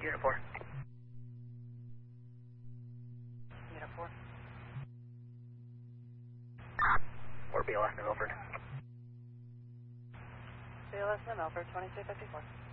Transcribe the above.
Unit 4. Unit 4. 4 BLS New Milford. BLS New Milford, 2254.